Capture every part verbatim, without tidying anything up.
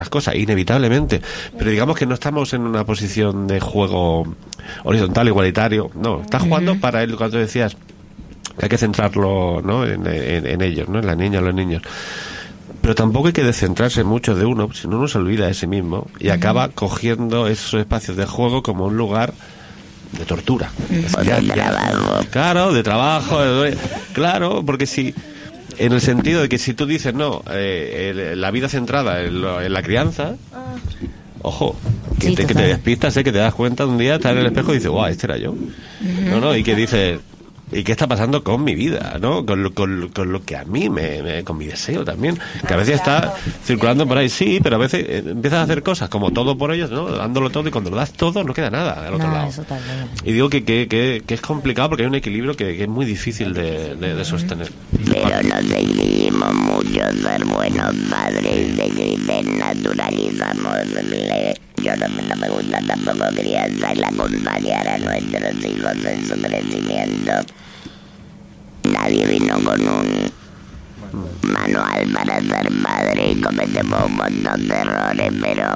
las cosas, inevitablemente, pero digamos que no estamos en una posición de juego horizontal, igualitario, no, estás jugando para él, cuando decías que hay que centrarlo, ¿no? en, en, en ellos, ¿no? En las niñas, los niños, pero tampoco hay que descentrarse mucho de uno, si no uno se olvida de sí mismo y uh-huh. acaba cogiendo esos espacios de juego como un lugar de tortura, uh-huh. ya, ya, ya, claro, de trabajo, de, claro, porque si en el sentido de que si tú dices no, eh, el, la vida centrada en, lo, en la crianza, ojo, que, sí, te, que te despistas, eh, que te das cuenta un día, estás en el espejo y dices, guau, este era yo. Uh-huh. No, no, y que dices, ¿y qué está pasando con mi vida, no? Con lo, con, con lo que a mí me, me, con mi deseo también, que a veces está circulando por ahí, sí, pero a veces eh, empiezas a hacer cosas como todo por ellos, ¿no? Dándolo todo, y cuando lo das todo no queda nada al otro no, lado. Eso también. Y digo que, que, que, que es complicado porque hay un equilibrio que, que es muy difícil de, de, de sostener. Pero nos exigimos mucho ser buenos padres, desnaturalizamos. Yo no, no me gusta tampoco crianza y acompañar a nuestros hijos en su crecimiento. Nadie vino con un manual para ser padre y cometemos un montón de errores, pero...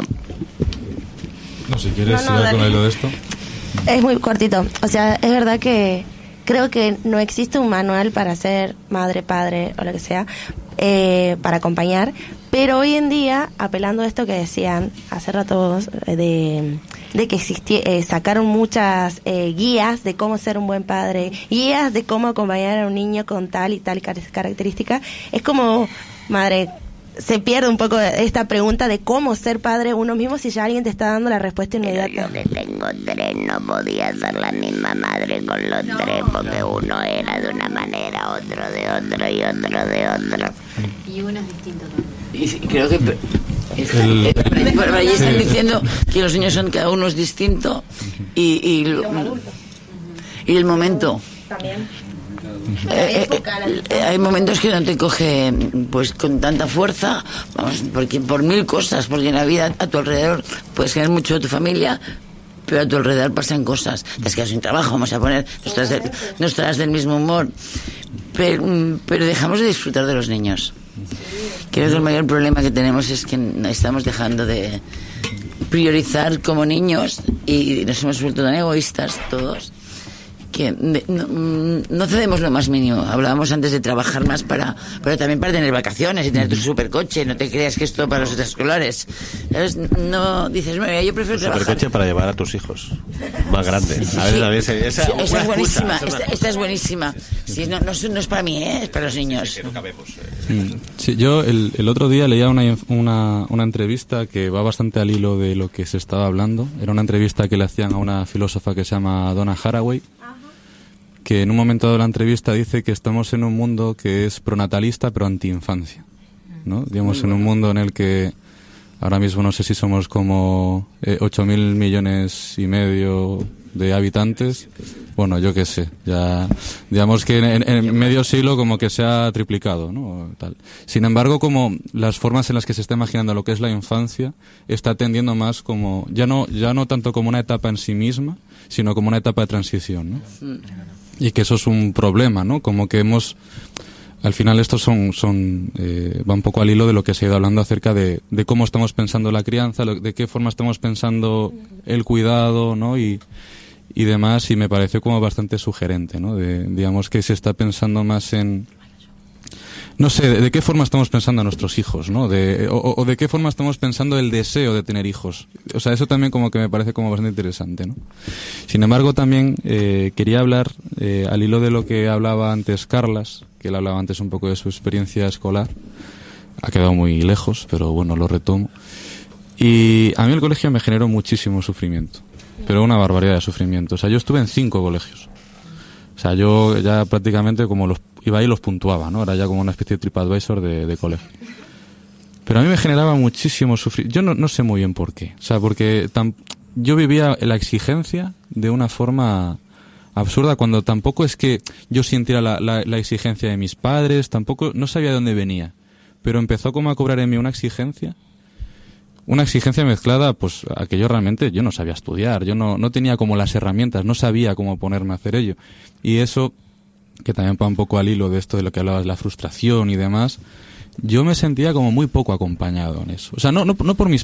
No, si quieres no, no, ir con el hilo de esto. Es muy cortito. O sea, es verdad que creo que no existe un manual para ser madre, padre o lo que sea, eh, para acompañar, pero hoy en día, apelando a esto que decían hace rato de, de que existi, eh, sacaron muchas eh, guías de cómo ser un buen padre, guías de cómo acompañar a un niño con tal y tal característica, es como, madre, se pierde un poco esta pregunta de cómo ser padre uno mismo si ya alguien te está dando la respuesta inmediata. Pero yo que tengo tres no podía ser la misma madre con los no, tres porque no. Uno era de una manera, otro de otro y otro de otro. Y uno es distinto también. Y creo que está, el, el, por ahí están diciendo que los niños son cada uno es distinto y, y, y, y el momento también. Eh, eh, hay momentos que no te coge pues con tanta fuerza, vamos, porque por mil cosas, porque en la vida a tu alrededor puedes querer mucho de tu familia, pero a tu alrededor pasan cosas, te has quedado sin trabajo, vamos a poner, no estás, de, no estarás del mismo humor, pero, pero dejamos de disfrutar de los niños. Creo que el mayor problema que tenemos es que estamos dejando de priorizar como niños y nos hemos vuelto tan egoístas todos que no, no cedemos lo más mínimo. Hablábamos antes de trabajar más para, pero también para tener vacaciones y tener tu supercoche. No te creas que esto para los extraescolares. ¿Sabes? No dices, bueno, yo prefiero trabajar. Supercoche para llevar a tus hijos más grandes. Sí, a ver, sí. a ver, esa, esa, sí, esa es buenísima. Excusa, esta, esta es buenísima. Sí, no, no, no es para mí, ¿eh? Es para los niños. Sí, sí, que no cabemos, eh. Sí, yo el, el otro día leía una, una, una entrevista que va bastante al hilo de lo que se estaba hablando. Era una entrevista que le hacían a una filósofa que se llama Donna Haraway, que en un momento de la entrevista dice que estamos en un mundo que es pronatalista pero antiinfancia, ¿no? Digamos, en un mundo en el que ahora mismo no sé si somos como eh, ocho mil millones y medio de habitantes, bueno, yo qué sé, ya digamos que en, en medio siglo como que se ha triplicado, ¿no? Tal. Sin embargo, como las formas en las que se está imaginando lo que es la infancia está tendiendo más como, ya no, ya no tanto como una etapa en sí misma, sino como una etapa de transición, ¿no? Y que eso es un problema, ¿no? Como que hemos... Al final estos son... son eh, va un poco al hilo de lo que se ha ido hablando acerca de, de cómo estamos pensando la crianza, lo, de qué forma estamos pensando el cuidado, ¿no? Y, y demás, y me pareció como bastante sugerente, ¿no? De, digamos que se está pensando más en... No sé, de, de qué forma estamos pensando a nuestros hijos, ¿no? De, o, o de qué forma estamos pensando el deseo de tener hijos. O sea, eso también como que me parece como bastante interesante, ¿no? Sin embargo, también eh, quería hablar, eh, al hilo de lo que hablaba antes Carlas, que él hablaba antes un poco de su experiencia escolar. Ha quedado muy lejos, pero bueno, lo retomo. Y a mí el colegio me generó muchísimo sufrimiento, pero una barbaridad de sufrimiento. O sea, yo estuve en cinco colegios. O sea, yo ya prácticamente como los iba ahí y los puntuaba, ¿no? Era ya como una especie de TripAdvisor de, de colegio. Pero a mí me generaba muchísimo sufrimiento. Yo no, no sé muy bien por qué. O sea, porque tam, yo vivía la exigencia de una forma absurda, cuando tampoco es que yo sintiera la, la, la exigencia de mis padres, tampoco, no sabía de dónde venía. Pero empezó como a cobrar en mí una exigencia, una exigencia mezclada, pues, a que yo realmente, yo no sabía estudiar, yo no, no tenía como las herramientas, no sabía cómo ponerme a hacer ello. Y eso, que también va un poco al hilo de esto de lo que hablabas, la frustración y demás, yo me sentía como muy poco acompañado en eso. O sea, no, no, no por mis